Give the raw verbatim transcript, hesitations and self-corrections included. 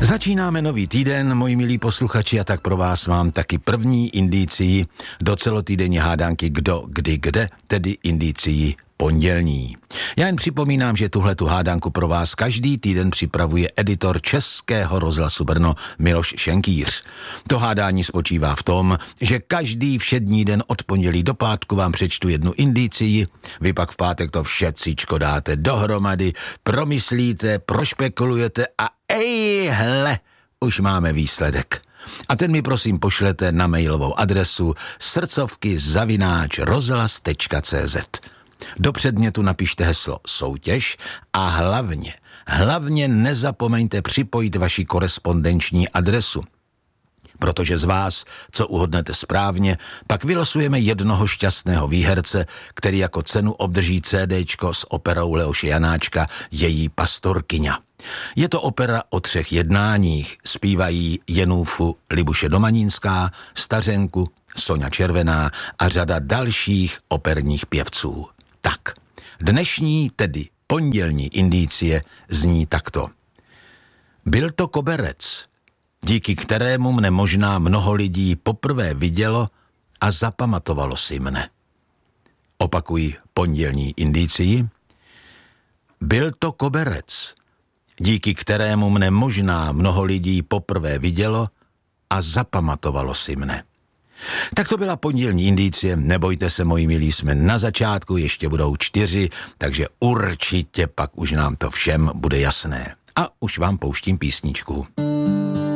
Začínáme nový týden, moji milí posluchači, a tak pro vás mám taky první indicii do celotýdenní hádanky Kdo, kdy, kde, tedy indicii pondělní. Já jen připomínám, že tuhletu hádanku pro vás každý týden připravuje editor Českého rozhlasu Brno Miloš Šenkýř. To hádání spočívá v tom, že každý všední den od pondělí do pátku vám přečtu jednu indicii, vy pak v pátek to všecíčko dáte dohromady, promyslíte, prošpekulujete a ejhle, už máme výsledek. A ten mi prosím pošlete na mailovou adresu srdcovky zavináč rozhlas tečka cé zet. Do předmětu napište heslo soutěž a hlavně, hlavně nezapomeňte připojit vaši korespondenční adresu. Protože z vás, co uhodnete správně, pak vylosujeme jednoho šťastného výherce, který jako cenu obdrží CDčko s operou Leoše Janáčka Její pastorkyňa. Je to opera o třech jednáních, zpívají Jenůfu Libuše Domanínská, Stařenku, Soňa Červená a řada dalších operních pěvců. Tak, dnešní, tedy pondělní indicie zní takto. Byl to koberec, díky kterému mne možná mnoho lidí poprvé vidělo a zapamatovalo si mne. Opakuji pondělní indicii. Byl to koberec, díky kterému mne možná mnoho lidí poprvé vidělo a zapamatovalo si mne. Tak to byla pondělní indicie, nebojte se, moji milí, jsme na začátku, ještě budou čtyři, takže určitě pak už nám to všem bude jasné. A už vám pouštím písničku.